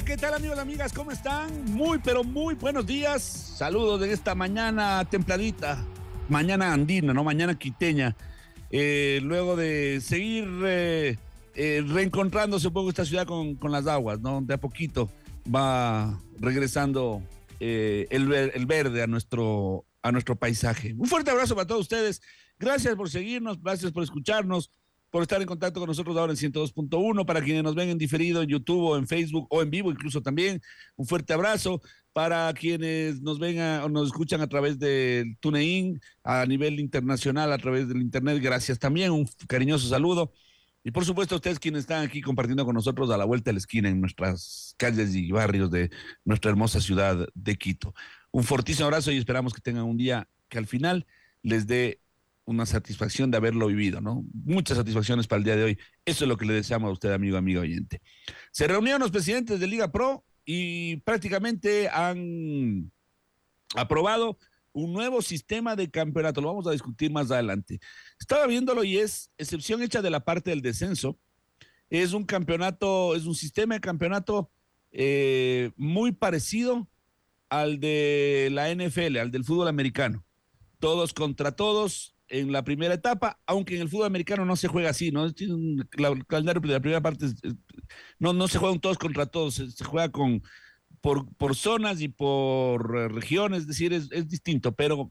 Hola, ¿qué tal amigos y amigas? ¿Cómo están? Muy, pero muy buenos días. Saludos de esta mañana templadita, mañana andina, ¿no? Mañana quiteña. Luego de seguir reencontrándose un poco esta ciudad con las aguas, ¿no? De a poquito va regresando el verde a nuestro paisaje. Un fuerte abrazo para todos ustedes. Gracias por seguirnos, gracias por escucharnos, por estar en contacto con nosotros ahora en 102.1, para quienes nos ven en diferido en YouTube o en Facebook o en vivo incluso también, un fuerte abrazo. Para quienes nos ven o nos escuchan a través del TuneIn, a nivel internacional, a través del internet, gracias también, un cariñoso saludo. Y por supuesto a ustedes quienes están aquí compartiendo con nosotros a la vuelta de la esquina en nuestras calles y barrios de nuestra hermosa ciudad de Quito. Un fortísimo abrazo y esperamos que tengan un día que al final les dé una satisfacción de haberlo vivido, ¿no? Muchas satisfacciones para el día de hoy. Eso es lo que le deseamos a usted, amigo oyente. Se reunieron los presidentes de Liga Pro y prácticamente han aprobado un nuevo sistema de campeonato. Lo vamos a discutir más adelante. Estaba viéndolo y es excepción hecha de la parte del descenso. Es un campeonato, es un sistema de campeonato muy parecido al de la NFL, al del fútbol americano. Todos contra todos en la primera etapa, aunque en el fútbol americano no se juega así, ¿no? El calendario de la primera parte no se juegan todos contra todos, se juega por zonas y por regiones, es decir, es distinto, pero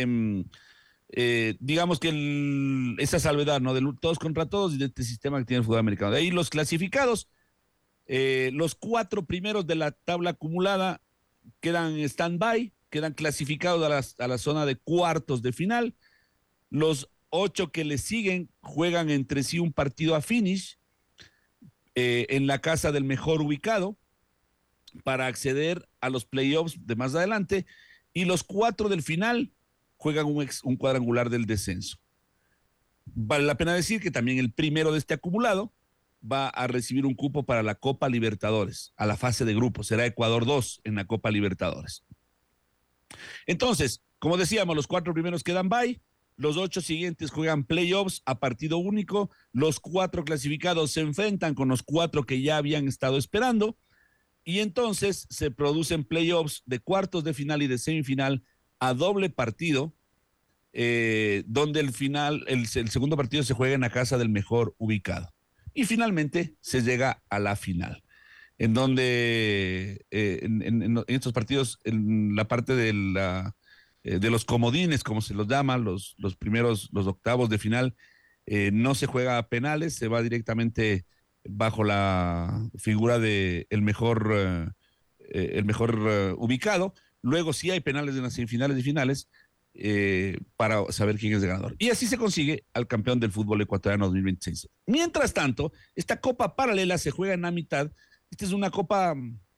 digamos que esa salvedad, ¿no? De todos contra todos y de este sistema que tiene el fútbol americano. De ahí los clasificados, los 4 primeros de la tabla acumulada quedan stand-by, quedan clasificados a la zona de cuartos de final. Los 8 que le siguen juegan entre sí un partido a finish en la casa del mejor ubicado para acceder a los playoffs de más adelante, y los 4 del final juegan un cuadrangular del descenso. Vale la pena decir que también el primero de este acumulado va a recibir un cupo para la Copa Libertadores, a la fase de grupos. Será Ecuador 2 en la Copa Libertadores. Entonces, como decíamos, los 4 primeros quedan bye, los 8 siguientes juegan playoffs a partido único, los 4 clasificados se enfrentan con los 4 que ya habían estado esperando, y entonces se producen playoffs de cuartos de final y de semifinal a doble partido, donde el segundo partido se juega en la casa del mejor ubicado. Y finalmente se llega a la final, en donde en estos partidos, en la parte de los comodines, como se los llama, los octavos de final, no se juega a penales, se va directamente bajo la figura de el mejor ubicado. Luego sí hay penales en las semifinales y finales para saber quién es el ganador. Y así se consigue al campeón del fútbol ecuatoriano 2026. Mientras tanto, esta copa paralela se juega en la mitad. Esta es una copa...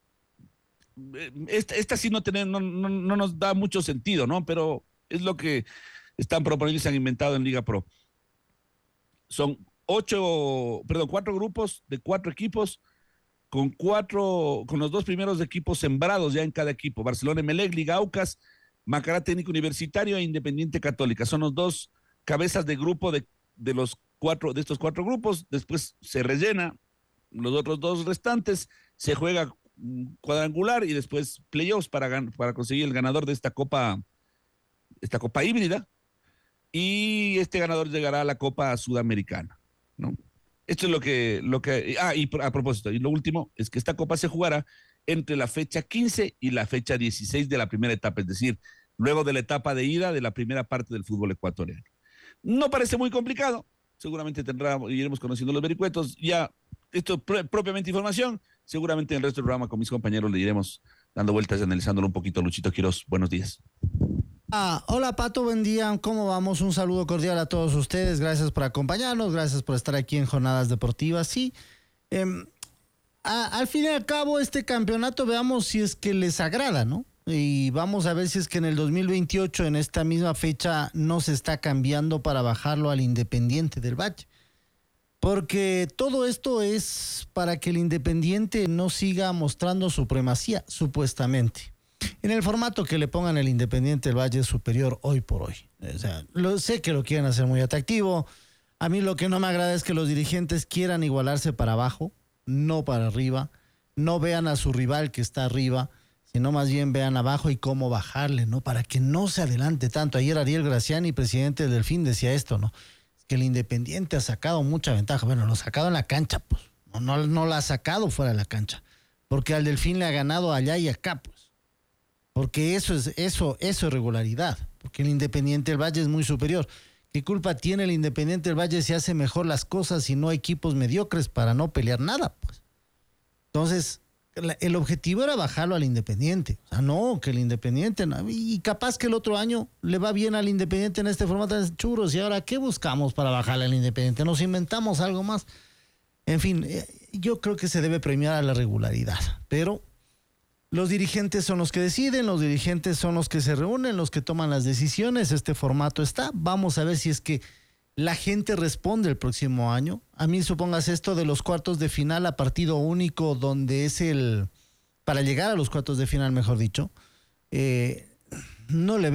Esta sí no nos da mucho sentido, ¿no? Pero es lo que están proponiendo y se han inventado en Liga Pro. Son 4 grupos de 4 equipos con los 2 primeros equipos sembrados ya en cada equipo. Barcelona Emelec, Liga Aucas, Macará Técnico Universitario e Independiente Católica. Son los 2 cabezas de grupo de estos 4 grupos. Después se rellena los otros 2 restantes, se juega cuadrangular y después playoffs para conseguir el ganador de esta copa híbrida, y este ganador llegará a la Copa Sudamericana, ¿no? Esto es lo que y a propósito, y lo último es que esta copa se jugará entre la fecha 15 y la fecha 16 de la primera etapa, es decir, luego de la etapa de ida de la primera parte del fútbol ecuatoriano. No parece muy complicado, seguramente iremos conociendo los vericuetos. Ya esto es propiamente información, seguramente en el resto del programa con mis compañeros le iremos dando vueltas y analizándolo un poquito. Luchito Quiroz, buenos días. Hola Pato, buen día, ¿cómo vamos? Un saludo cordial a todos ustedes, gracias por acompañarnos, gracias por estar aquí en Jornadas Deportivas. Sí, al fin y al cabo este campeonato veamos si es que les agrada, ¿no? Y vamos a ver si es que en el 2028, en esta misma fecha, no se está cambiando para bajarlo al Independiente del Valle. Porque todo esto es para que el Independiente no siga mostrando supremacía, supuestamente. En el formato que le pongan, el Independiente del Valle es superior hoy por hoy. O sea, sé que lo quieren hacer muy atractivo. A mí lo que no me agrada es que los dirigentes quieran igualarse para abajo, no para arriba. no vean a su rival que está arriba, sino más bien vean abajo y cómo bajarle, ¿no? Para que no se adelante tanto. Ayer Ariel Graciani, presidente del Delfín, decía esto, ¿no? Que el Independiente ha sacado mucha ventaja. Bueno, lo ha sacado en la cancha, pues. No la ha sacado fuera de la cancha. Porque al Delfín le ha ganado allá y acá, pues. Porque eso es regularidad. Porque el Independiente del Valle es muy superior. ¿Qué culpa tiene el Independiente del Valle si hace mejor las cosas y no hay equipos mediocres para no pelear nada, pues? Entonces, el objetivo era bajarlo al Independiente. O sea, no, que el Independiente... Y capaz que el otro año le va bien al Independiente en este formato de churros. ¿Y ahora qué buscamos para bajarle al Independiente? ¿Nos inventamos algo más? En fin, yo creo que se debe premiar a la regularidad. Pero los dirigentes son los que deciden, los dirigentes son los que se reúnen, los que toman las decisiones. Este formato está. Vamos a ver si es que la gente responde el próximo año. A mí, supongas esto de los cuartos de final a partido único, donde es para llegar a los cuartos de final, mejor dicho, no le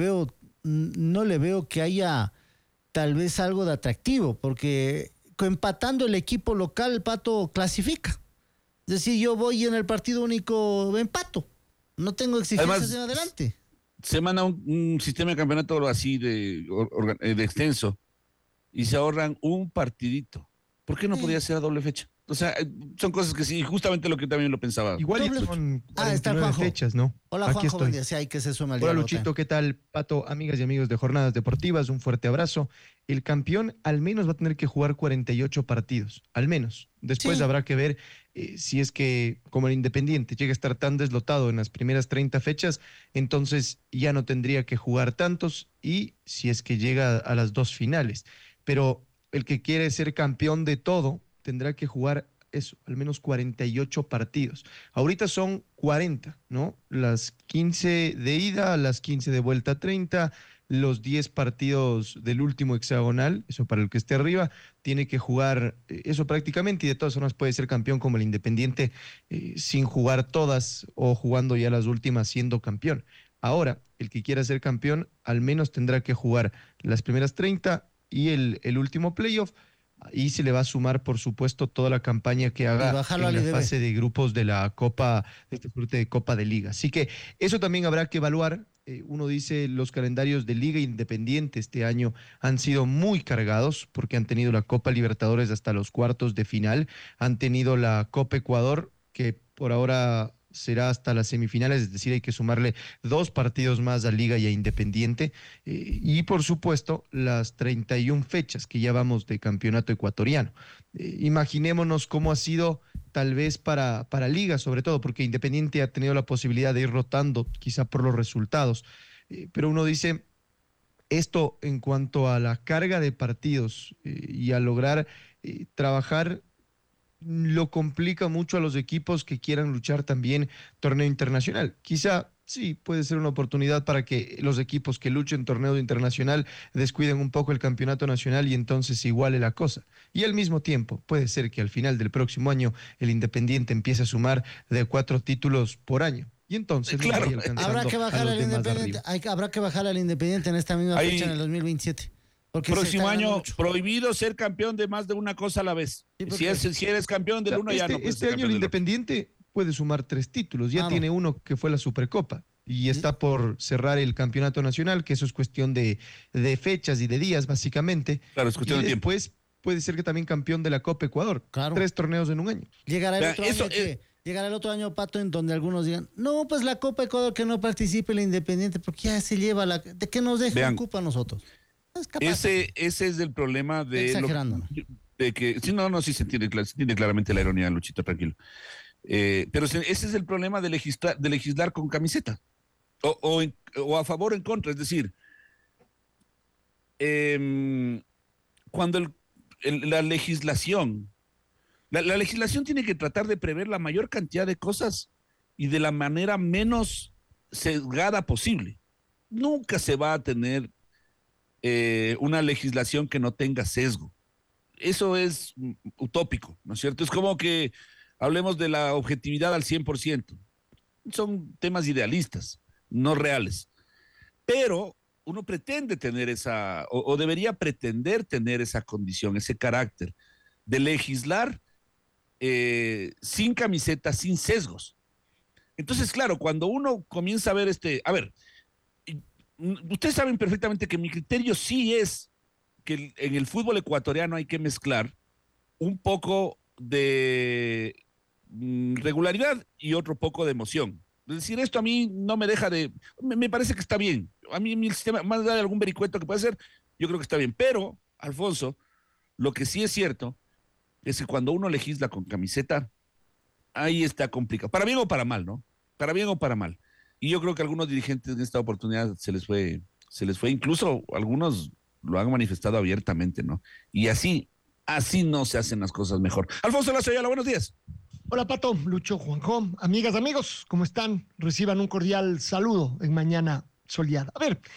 veo que haya tal vez algo de atractivo, porque empatando el equipo local, el Pato clasifica. Es decir, yo voy en el partido único, empato. No tengo exigencias. Además, en adelante. Se manda un sistema de campeonato así de extenso, y se ahorran un partidito. ¿Por qué no podría ser a doble fecha? O sea, son cosas que sí, justamente lo que también lo pensaba. Igual son 49 fechas, ¿no? Hola, Aquí Juanjo, buen día. Sí, hay que se suma al Hola, Luchito, ¿qué tal? Pato, amigas y amigos de Jornadas Deportivas, un fuerte abrazo. El campeón al menos va a tener que jugar 48 partidos, al menos. Después habrá que ver si es que, como el Independiente llega a estar tan deslotado en las primeras 30 fechas, entonces ya no tendría que jugar tantos, y si es que llega a las dos finales. Pero el que quiere ser campeón de todo tendrá que jugar eso, al menos 48 partidos. Ahorita son 40, ¿no? Las 15 de ida, las 15 de vuelta 30, los 10 partidos del último hexagonal, eso para el que esté arriba, tiene que jugar eso prácticamente, y de todas formas puede ser campeón como el Independiente sin jugar todas, o jugando ya las últimas siendo campeón. Ahora, el que quiera ser campeón al menos tendrá que jugar las primeras 30 y el último playoff, y se le va a sumar, por supuesto, toda la campaña que haga en la fase de grupos de la Copa, de este suerte de Copa de Liga. Así que eso también habrá que evaluar. Uno dice, los calendarios de Liga Independiente este año han sido muy cargados, porque han tenido la Copa Libertadores hasta los cuartos de final, han tenido la Copa Ecuador, que por ahora será hasta las semifinales, es decir, hay que sumarle 2 partidos más a Liga y a Independiente, y por supuesto las 31 fechas que ya vamos de campeonato ecuatoriano. Imaginémonos cómo ha sido tal vez para Liga, sobre todo porque Independiente ha tenido la posibilidad de ir rotando, quizá por los resultados, pero uno dice, esto en cuanto a la carga de partidos y a lograr trabajar, lo complica mucho a los equipos que quieran luchar también torneo internacional. Quizá sí puede ser una oportunidad para que los equipos que luchen torneo internacional descuiden un poco el campeonato nacional, y entonces iguale la cosa. Y al mismo tiempo puede ser que al final del próximo año el Independiente empiece a sumar de 4 títulos por año. Y entonces claro, habrá que bajar al Independiente. Habrá que bajar al Independiente en esta misma fecha en el 2027. Próximo año, prohibido ser campeón de más de una cosa a la vez. Sí, si eres campeón del uno, ya no puedes Este año el Independiente puede sumar 3 títulos. Ya tiene uno que fue la Supercopa. Y está por cerrar el campeonato nacional, que eso es cuestión de fechas y de días, básicamente. Claro, es cuestión de tiempo. Después puede ser que también campeón de la Copa Ecuador. Claro. 3 torneos en un año. Llegará el otro año, Pato, en donde algunos digan, no, pues la Copa Ecuador, que no participe el Independiente, porque ya se lleva ¿de qué nos deja un cupo a nosotros? Ese es el problema de... Exagerando, ¿no? De que, sí se entiende claramente la ironía, Luchito, tranquilo. Pero ese es el problema de legislar con camiseta. O a favor o en contra. Es decir, cuando la legislación tiene que tratar de prever la mayor cantidad de cosas y de la manera menos sesgada posible. Nunca se va a tener una legislación que no tenga sesgo. Eso es utópico, ¿no es cierto? Es como que hablemos de la objetividad al 100%. Son temas idealistas, no reales. Pero uno pretende tener o debería pretender tener esa condición, ese carácter de legislar sin camiseta, sin sesgos. Entonces, claro, cuando uno comienza a ver ustedes saben perfectamente que mi criterio sí es que en el fútbol ecuatoriano hay que mezclar un poco de regularidad y otro poco de emoción. Es decir, esto a mí no me deja me parece que está bien. A mí el sistema, más allá de algún vericueto que puede ser, yo creo que está bien. Pero, Alfonso, lo que sí es cierto es que cuando uno legisla con camiseta, ahí está complicado. Para bien o para mal, ¿no? Para bien o para mal. Y yo creo que algunos dirigentes en esta oportunidad se les fue, incluso algunos lo han manifestado abiertamente, ¿no? Y así no se hacen las cosas mejor. Alfonso Lazo Ayala, buenos días. Hola Pato, Lucho, Juanjo, amigas, amigos, ¿cómo están? Reciban un cordial saludo en mañana soleada. A ver,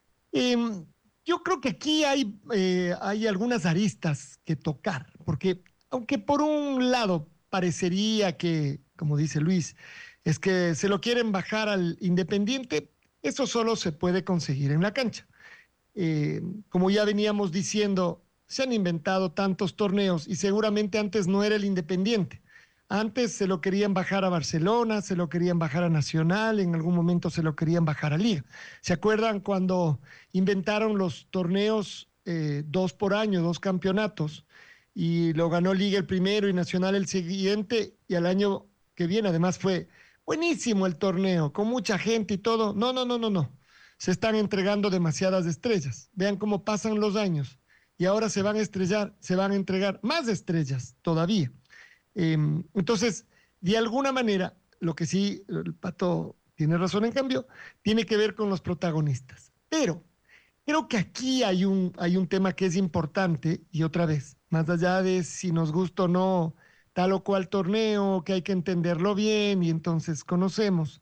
yo creo que aquí hay algunas aristas que tocar, porque aunque por un lado parecería que, como dice Luis, es que se lo quieren bajar al Independiente, eso solo se puede conseguir en la cancha. Como ya veníamos diciendo, se han inventado tantos torneos y seguramente antes no era el Independiente. Antes se lo querían bajar a Barcelona, se lo querían bajar a Nacional, en algún momento se lo querían bajar a Liga. ¿Se acuerdan cuando inventaron los torneos 2 por año, 2 campeonatos? Y lo ganó Liga el primero y Nacional el siguiente, y al año que viene además fue buenísimo el torneo, con mucha gente y todo. No. Se están entregando demasiadas estrellas. Vean cómo pasan los años. Y ahora se van a entregar más estrellas todavía. Entonces, de alguna manera, lo que sí, el Pato tiene razón en cambio, tiene que ver con los protagonistas. Pero creo que aquí hay un tema que es importante, y otra vez, más allá de si nos gusta o no tal o cual torneo, que hay que entenderlo bien y entonces conocemos.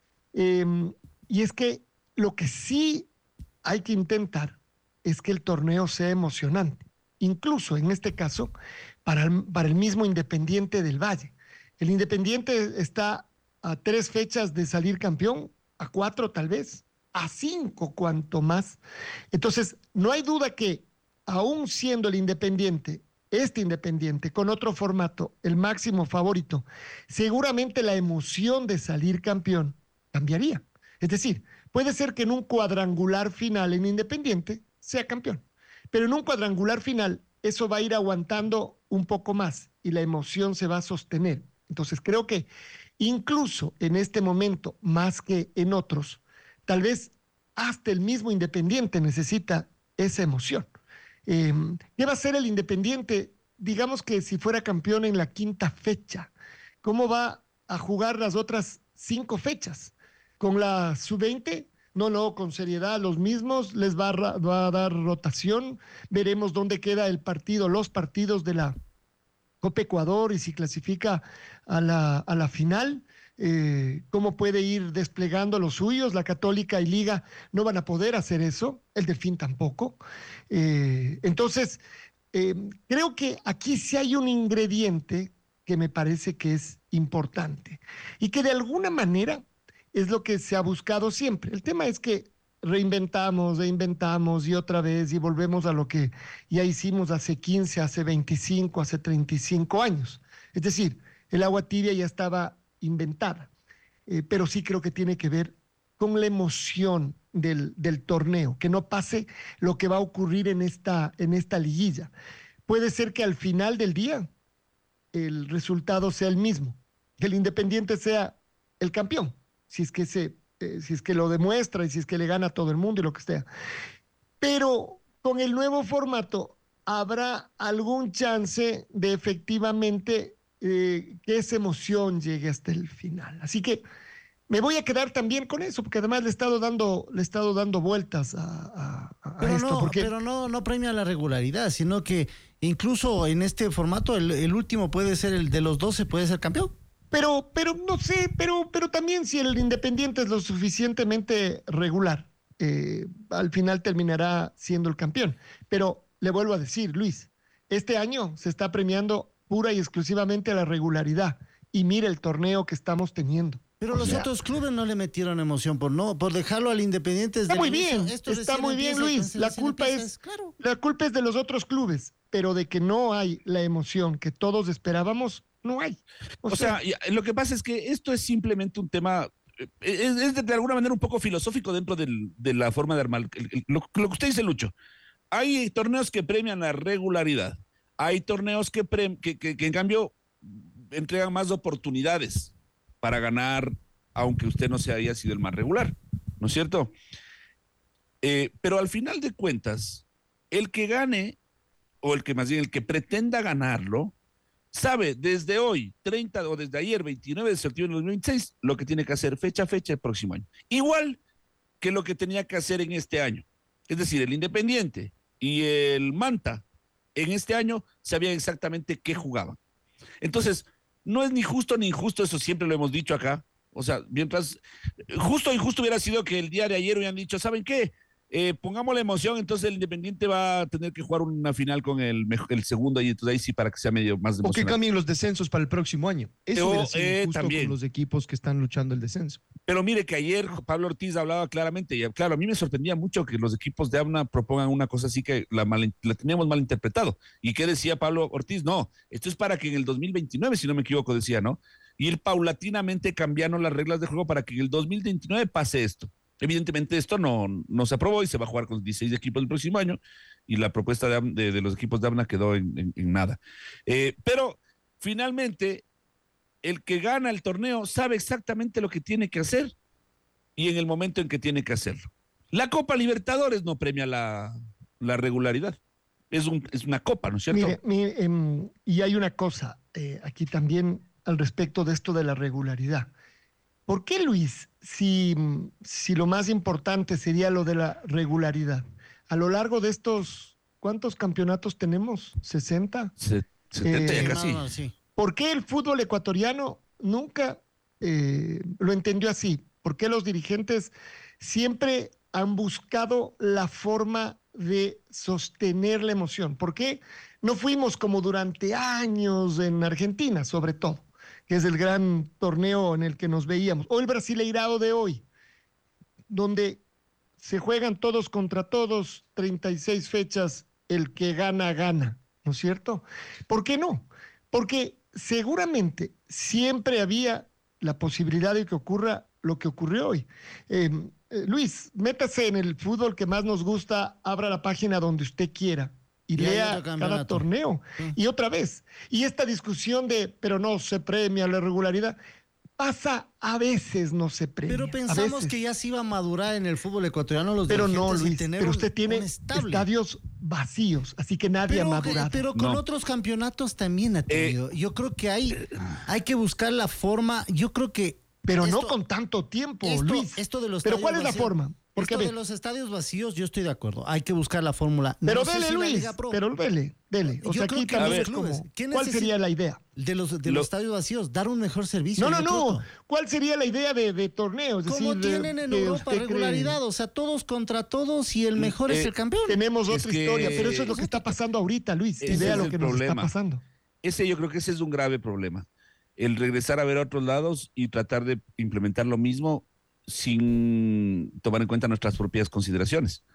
Y es que lo que sí hay que intentar es que el torneo sea emocionante, incluso en este caso para el mismo Independiente del Valle. El Independiente está a 3 fechas de salir campeón, a 4 tal vez, a 5 cuanto más. Entonces, no hay duda que aún siendo el Independiente, este Independiente, con otro formato, el máximo favorito, seguramente la emoción de salir campeón cambiaría. Es decir, puede ser que en un cuadrangular final en Independiente sea campeón, pero en un cuadrangular final eso va a ir aguantando un poco más y la emoción se va a sostener. Entonces creo que incluso en este momento, más que en otros, tal vez hasta el mismo Independiente necesita esa emoción. ¿Qué va a hacer el Independiente? Digamos que si fuera campeón en la 5ª fecha, ¿cómo va a jugar las otras 5 fechas? ¿Con la sub-20? No, con seriedad, los mismos, les va a dar rotación, veremos dónde queda los partidos de la Copa Ecuador y si clasifica a la final, cómo puede ir desplegando los suyos. La Católica y Liga no van a poder hacer eso, el Delfín tampoco. Entonces, creo que aquí sí hay un ingrediente que me parece que es importante y que de alguna manera es lo que se ha buscado siempre. El tema es que reinventamos y otra vez y volvemos a lo que ya hicimos hace 15, hace 25, hace 35 años. Es decir, el agua tibia ya estaba inventada, pero sí creo que tiene que ver con la emoción del torneo, que no pase lo que va a ocurrir en esta liguilla. Puede ser que al final del día el resultado sea el mismo, que el Independiente sea el campeón, si es que lo demuestra y si es que le gana a todo el mundo y lo que sea. Pero con el nuevo formato habrá algún chance de efectivamente que esa emoción llegue hasta el final. Así que me voy a quedar también con eso, porque además le he estado dando vueltas a esto. Pero no premia la regularidad, sino que incluso en este formato el último puede ser el de los 12, puede ser campeón. Pero no sé, pero también si el Independiente es lo suficientemente regular, al final terminará siendo el campeón. Pero le vuelvo a decir, Luis, este año se está premiando pura y exclusivamente a la regularidad. Y mira el torneo que estamos teniendo. Pero los otros clubes no le metieron emoción por dejarlo al Independiente. Está muy bien, Luis. La culpa es de los otros clubes, pero de que no hay la emoción que todos esperábamos, no hay. O sea, lo que pasa es que esto es simplemente un tema, es de alguna manera un poco filosófico dentro de la forma de armar. Lo que usted dice, Lucho, hay torneos que premian la regularidad, hay torneos que en cambio entregan más oportunidades para ganar, aunque usted no se haya sido el más regular, ¿no es cierto? Pero al final de cuentas, el que gane, o el que pretenda ganarlo, sabe desde hoy, 30 o desde ayer, 29 de septiembre de 2026, lo que tiene que hacer fecha a fecha el próximo año. Igual que lo que tenía que hacer en este año. Es decir, el Independiente y el Manta en este año sabían exactamente qué jugaban. Entonces, no es ni justo ni injusto, eso siempre lo hemos dicho acá. O sea, mientras justo o injusto hubiera sido que el día de ayer hubieran dicho, ¿saben qué? Pongamos la emoción, entonces el Independiente va a tener que jugar una final con el segundo, y entonces ahí sí para que sea medio más emocionante. O que cambien los descensos para el próximo año. Eso hubiera sido injusto también. con los equipos que están luchando el descenso. Pero mire que ayer Pablo Ortiz hablaba claramente, y claro, a mí me sorprendía mucho que los equipos de ABNA propongan una cosa así que la teníamos mal interpretado. ¿Y qué decía Pablo Ortiz? No, esto es para que en el 2029, si no me equivoco, decía, ¿no? Ir paulatinamente cambiando las reglas de juego para que en el 2029 pase esto. Evidentemente esto no se aprobó y se va a jugar con 16 equipos el próximo año y la propuesta de los equipos de ABNA quedó en nada. Pero finalmente el que gana el torneo sabe exactamente lo que tiene que hacer y en el momento en que tiene que hacerlo. La Libertadores no premia la regularidad. Es una copa, ¿no es cierto? Mire, y hay una cosa aquí también al respecto de esto de la regularidad. ¿Por qué, Luis, si lo más importante sería lo de la regularidad? A lo largo de estos, ¿cuántos campeonatos tenemos? ¿60? 70 ya casi. No, sí. ¿Por qué el fútbol ecuatoriano nunca lo entendió así? ¿Por qué los dirigentes siempre han buscado la forma de sostener la emoción? ¿Por qué no fuimos como durante años en Argentina, sobre todo, que es el gran torneo en el que nos veíamos, o el Brasileirao de hoy, donde se juegan todos contra todos, 36 fechas, el que gana, gana, ¿no es cierto? ¿Por qué no? Porque seguramente siempre había la posibilidad de que ocurra lo que ocurrió hoy. Luis, métase en el fútbol que más nos gusta, abra la página donde usted quiera y lea cada torneo. Y otra vez, y esta discusión de, pero no se premia la regularidad, pasa a veces, no se premia. Pero pensamos que ya se iba a madurar en el fútbol ecuatoriano los pero dirigentes no, Luis, y tener pero usted tiene estable. estadios vacíos, así que nadie ha madurado. Pero con otros campeonatos también ha tenido. Yo creo que hay que buscar la forma, yo creo que... Pero no con tanto tiempo, Luis. Esto de los pero ¿cuál es la forma? Porque de los estadios vacíos, yo estoy de acuerdo. Hay que buscar la fórmula. Pero vele, Luis. Pero vele. O sea, aquí también es como, ¿cuál sería la idea? De los estadios vacíos, dar un mejor servicio. No. ¿Cuál sería la idea de torneos? Como tienen en Europa regularidad, o sea, todos contra todos y el mejor es el campeón. Tenemos otra historia, pero eso es lo que está pasando ahorita, Luis. Y vea lo que nos está pasando. Yo creo que ese es un grave problema. El regresar a ver a otros lados y tratar de implementar lo mismo sin tomar en cuenta nuestras propias consideraciones.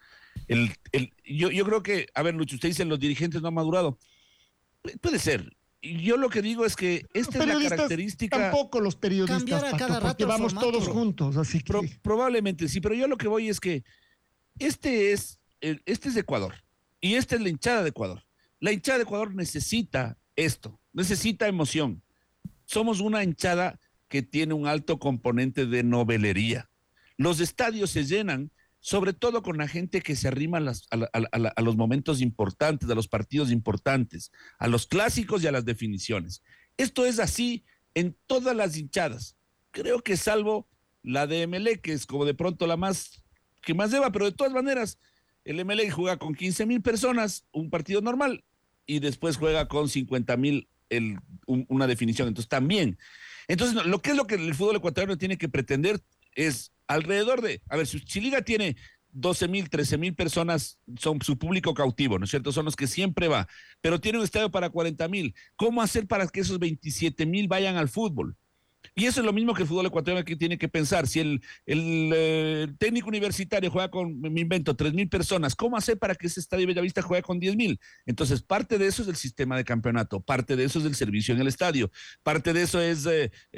Yo creo que, a ver, Lucho, usted dice los dirigentes no han madurado. Puede ser. Yo lo que digo es que esta es la característica. Tampoco los periodistas, Pato, porque vamos todos juntos, así que... Probablemente sí, pero yo lo que voy es que este es Ecuador y esta es la hinchada de Ecuador. La hinchada de Ecuador necesita esto, necesita emoción. Somos una hinchada que tiene un alto componente de novelería. Los estadios se llenan, sobre todo con la gente que se arrima a los momentos importantes, a los partidos importantes, a los clásicos y a las definiciones. Esto es así en todas las hinchadas. Creo que salvo la de Emelec, que es como de pronto la que más lleva, pero de todas maneras, el Emelec juega con 15,000 personas, un partido normal, y después juega con 50,000 una definición. Entonces también. Entonces, lo que el fútbol ecuatoriano tiene que pretender es alrededor de, a ver, si Liga tiene 12,000, 13,000 personas, son su público cautivo, ¿no es cierto? Son los que siempre va, pero tiene un estadio para 40,000. ¿Cómo hacer para que esos 27,000 vayan al fútbol? Y eso es lo mismo que el fútbol ecuatoriano que tiene que pensar. Si el técnico universitario juega con, me invento, 3,000 personas, ¿cómo hacer para que ese estadio Bellavista juegue con 10,000? Entonces, parte de eso es el sistema de campeonato, parte de eso es el servicio en el estadio, parte de eso es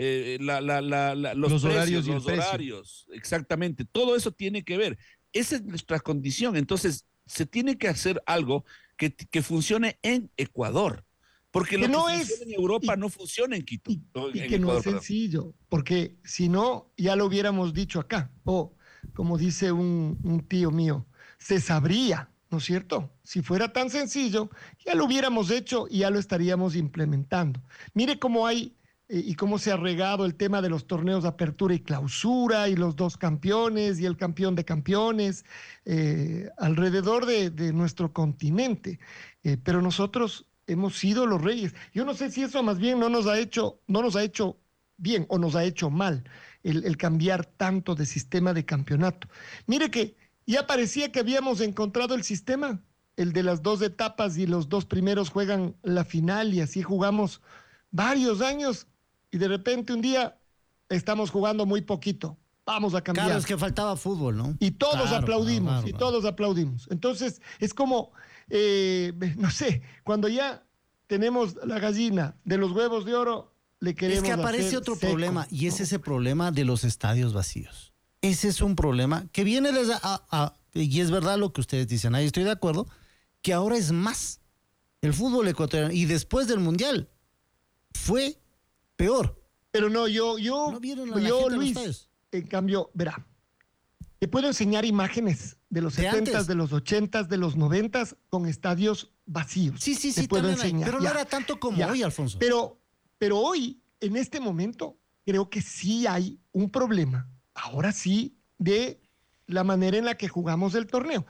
los horarios precios, y el los precio. horarios. Exactamente, todo eso tiene que ver. Esa es nuestra condición. Entonces, se tiene que hacer algo que funcione en Ecuador. Porque lo Que que no funciona es, en Europa y, no funciona en Quito. y- y En que no Ecuador, es perdón. sencillo, porque si no, ya lo hubiéramos dicho acá. O, como dice un tío mío, se sabría, ¿no es cierto? Si fuera tan sencillo, ya lo hubiéramos hecho y ya lo estaríamos implementando. Mire cómo hay y cómo se ha regado el tema de los torneos de apertura y clausura y los dos campeones y el campeón de campeones alrededor de nuestro continente. Pero nosotros hemos sido los reyes. Yo no sé si eso más bien no nos ha hecho bien o nos ha hecho mal el cambiar tanto de sistema de campeonato. Mire que ya parecía que habíamos encontrado el sistema, el de las 2 etapas y los 2 primeros juegan la final y así jugamos varios años y de repente un día estamos jugando muy poquito. Vamos a cambiar. Claro, es que faltaba fútbol, ¿no? Y todos Claro, aplaudimos, claro, y claro. todos aplaudimos. Entonces, es como, no sé, cuando ya tenemos la gallina de los huevos de oro, le queremos Es que aparece hacer otro seco, problema, y es ¿no? ese problema de los estadios vacíos. Ese es un problema que viene desde... y es verdad lo que ustedes dicen, ahí estoy de acuerdo, que ahora es más el fútbol ecuatoriano, y después del Mundial fue peor. Pero no, yo, ¿No vieron a la yo gente en los Luis, estadios? en cambio, verá, te puedo enseñar imágenes de los De 70s, antes. de los 80s, de los 90s con estadios vacíos. Sí, sí, Te sí, puedo también hay, enseñar. pero no ya, era tanto como ya. hoy, Alfonso. Pero hoy, en este momento, creo que sí hay un problema, ahora sí, de la manera en la que jugamos el torneo.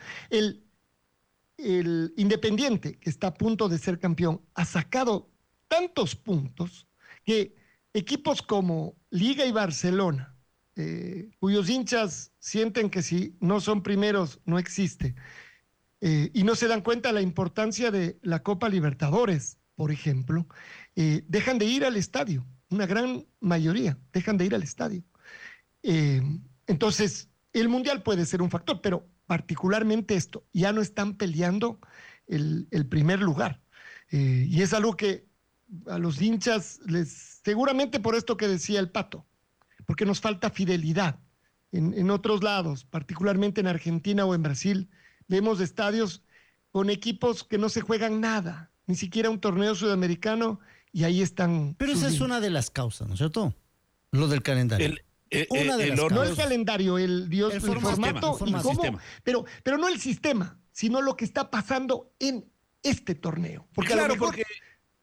El Independiente, que está a punto de ser campeón, ha sacado tantos puntos que equipos como Liga y Barcelona, cuyos hinchas sienten que si no son primeros no existe, y no se dan cuenta de la importancia de la Copa Libertadores, por ejemplo, dejan de ir al estadio, una gran mayoría dejan de ir al estadio. Entonces, el Mundial puede ser un factor, pero particularmente esto, ya no están peleando el primer lugar. Y es algo que a los hinchas seguramente por esto que decía el Pato, porque nos falta fidelidad. En otros lados, particularmente en Argentina o en Brasil, vemos estadios con equipos que no se juegan nada, ni siquiera un torneo sudamericano, y ahí están. Pero esa es una de las causas, ¿no es cierto? Lo del calendario. Una de las No el causas. calendario, el formato, el y cómo, sistema. pero no el sistema, sino lo que está pasando en este torneo. Porque Claro, a lo mejor, porque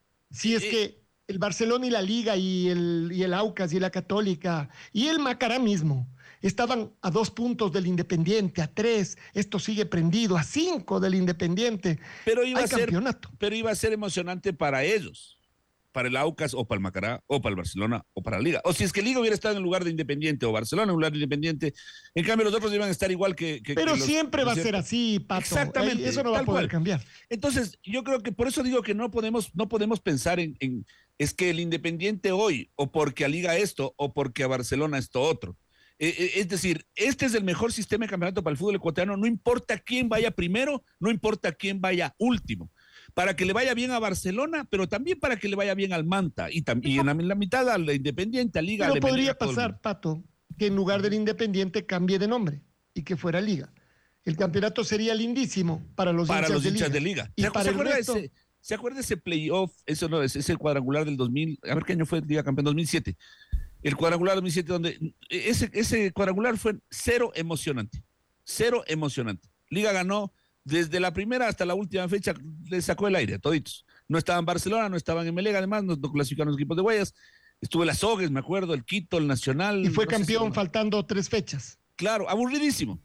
si es que el Barcelona y la Liga y el Aucas y la Católica y el Macará mismo estaban a 2 puntos del Independiente, a 3, esto sigue prendido, a 5 del Independiente. pero iba Hay a ser, campeonato. pero iba a ser emocionante para ellos, para el Aucas o para el Macará o para el Barcelona o para la Liga. O si es que Liga hubiera estado en el lugar de Independiente o Barcelona en el lugar de Independiente, en cambio los otros iban a estar igual que Pero que los, siempre va a ¿no es ser cierto? así, Pato. Exactamente, Eso no va a tal poder cual. cambiar. Entonces, yo creo que por eso digo que no podemos pensar en es que el Independiente hoy, o porque a Liga esto, o porque a Barcelona esto otro. Es decir, este es el mejor sistema de campeonato para el fútbol ecuatoriano, no importa quién vaya primero, no importa quién vaya último. Para que le vaya bien a Barcelona, pero también para que le vaya bien al Manta, y en la mitad al Independiente, a Liga. Pero le podría a todo el pasar, mundo. Pato, que en lugar del Independiente cambie de nombre y que fuera Liga. El campeonato sería lindísimo para los hinchas de Liga. Y para el resto, ¿Se acuerda ese playoff? Eso no, es el cuadrangular del 2000. A ver qué año fue el Liga Campeón, 2007. El cuadrangular 2007, donde ese cuadrangular fue cero emocionante. Cero emocionante. Liga ganó desde la primera hasta la última fecha, le sacó el aire a toditos. No estaban en Barcelona, no estaban en Melega, además, no clasificaron los equipos de Guayas. Estuvo el Azogues, me acuerdo, el Quito, el Nacional. y fue no sé campeón si- faltando 3 fechas. Claro, aburridísimo.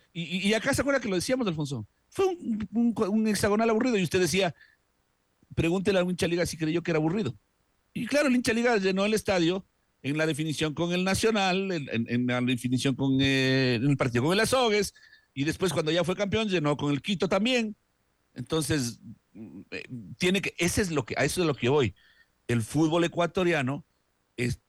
Y acá se acuerda que lo decíamos, Alfonso. Fue un hexagonal aburrido y usted decía, pregúntele al hincha Liga si creyó que era aburrido. Y claro, el hincha Liga llenó el estadio en la definición con el Nacional, en la definición en el partido con el Azogues, y después cuando ya fue campeón llenó con el Quito también. Entonces, a eso es lo que voy. El fútbol ecuatoriano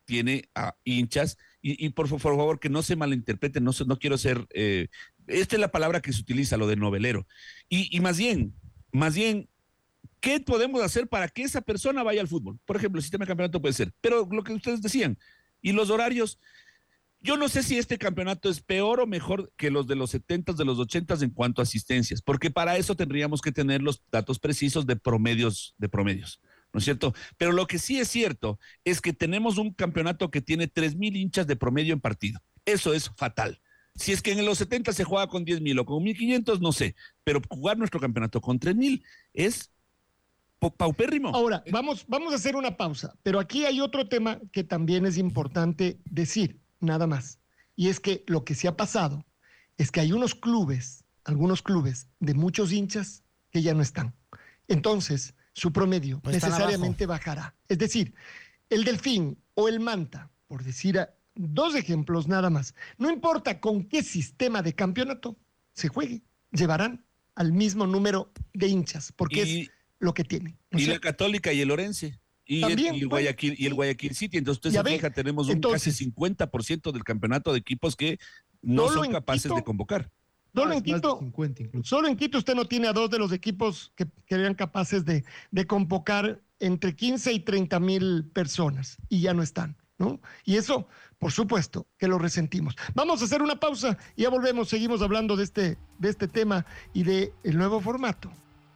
tiene a hinchas, y por favor que no se malinterpreten, no quiero ser, esta es la palabra que se utiliza, lo de novelero, y más bien, ¿qué podemos hacer para que esa persona vaya al fútbol? Por ejemplo, el sistema de campeonato puede ser, pero lo que ustedes decían, y los horarios, yo no sé si este campeonato es peor o mejor que los de los 70s, de los 80s en cuanto a asistencias, porque para eso tendríamos que tener los datos precisos de promedios, ¿no es cierto? Pero lo que sí es cierto es que tenemos un campeonato que tiene 3,000 hinchas de promedio en partido. Eso es fatal. Si es que en los 70 se juega con 10,000 o con 1,500, no sé, pero jugar nuestro campeonato con 3,000 es paupérrimo. Ahora, vamos a hacer una pausa, pero aquí hay otro tema que también es importante decir, nada más. Y es que lo que se ha pasado es que hay algunos clubes de muchos hinchas que ya no están. Entonces, su promedio necesariamente bajará. Es decir, el Delfín o el Manta, por decir 2 ejemplos nada más, no importa con qué sistema de campeonato se juegue, llevarán al mismo número de hinchas, porque es lo que tienen. Y la Católica y el Orense. Y el Guayaquil City. Entonces, usted se fija, tenemos casi 50% del campeonato de equipos que no son capaces de convocar. Solo en Quito usted no tiene a 2 de los equipos que serían capaces de convocar entre 15 y 30,000 personas y ya no están, ¿no? Y eso, por supuesto, que lo resentimos. Vamos a hacer una pausa y ya volvemos, seguimos hablando de este tema y del nuevo formato.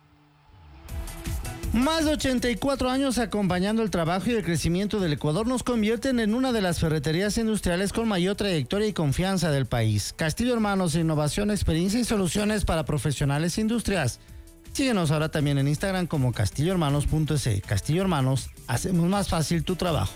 Más de 84 años acompañando el trabajo y el crecimiento del Ecuador nos convierten en una de las ferreterías industriales con mayor trayectoria y confianza del país. Castillo Hermanos, innovación, experiencia y soluciones para profesionales e industrias. Síguenos ahora también en Instagram como castillohermanos.es. Castillo Hermanos, hacemos más fácil tu trabajo.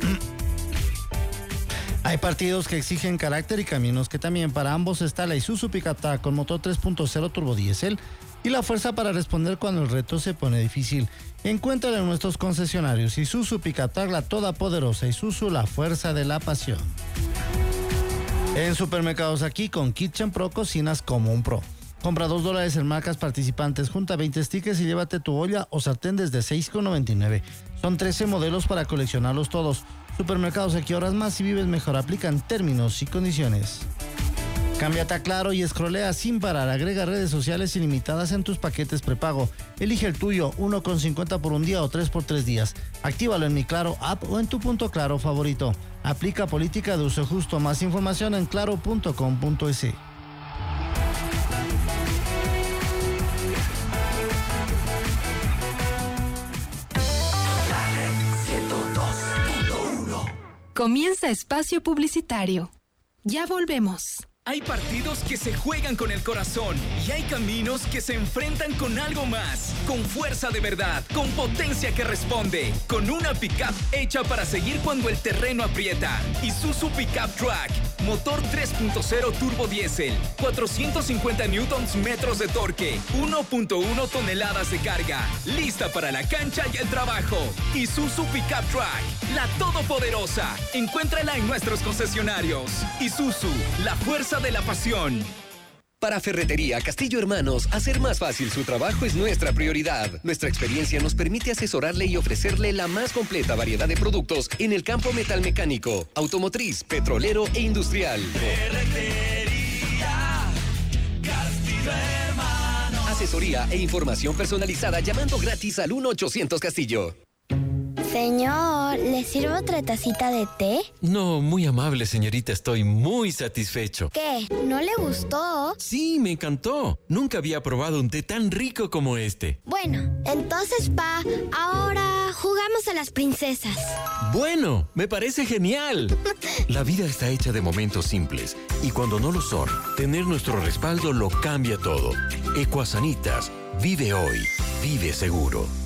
Hay partidos que exigen carácter y caminos que también. Para ambos está la Isuzu Pickup Truck con motor 3.0 turbo diésel y la fuerza para responder cuando el reto se pone difícil. Encuéntrala en nuestros concesionarios. Isuzu Pickup Truck, la todopoderosa Isuzu, la fuerza de la pasión. En Supermercados Aquí con Kitchen Pro cocinas como un pro. Compra $2 en marcas participantes, junta 20 stickers y llévate tu olla o sartén desde $6,99. Son 13 modelos para coleccionarlos todos. Supermercados Aquí, horas más y vives mejor. Aplican términos y condiciones. Cámbiate a Claro y escrolea sin parar. Agrega redes sociales ilimitadas en tus paquetes prepago. Elige el tuyo, 1,50 por un día o 3 por 3 días. Actívalo en mi Claro app o en tu punto Claro favorito. Aplica política de uso justo. Más información en claro.com.es. Comienza espacio publicitario. Ya volvemos. Hay partidos que se juegan con el corazón y hay caminos que se enfrentan con algo más, con fuerza de verdad, con potencia que responde, con una pickup hecha para seguir cuando el terreno aprieta. Isuzu Pickup Truck, motor 3.0 turbo diésel, 450 newtons metros de torque, 1.1 toneladas de carga, lista para la cancha y el trabajo. Isuzu Pickup Truck, la todopoderosa. Encuéntrala en nuestros concesionarios. Isuzu, la fuerza de la pasión. Para Ferretería Castillo Hermanos, hacer más fácil su trabajo es nuestra prioridad. Nuestra experiencia nos permite asesorarle y ofrecerle la más completa variedad de productos en el campo metalmecánico, automotriz, petrolero e industrial. Ferretería Castillo Hermanos. Asesoría e información personalizada llamando gratis al 1-800 Castillo. Señor, ¿le sirvo otra tacita de té? No, muy amable, señorita. Estoy muy satisfecho. ¿Qué? ¿No le gustó? Sí, me encantó. Nunca había probado un té tan rico como este. Bueno, entonces, ahora jugamos a las princesas. Bueno, me parece genial. La vida está hecha de momentos simples. Y cuando no lo son, tener nuestro respaldo lo cambia todo. Ecuasanitas. Vive hoy. Vive seguro.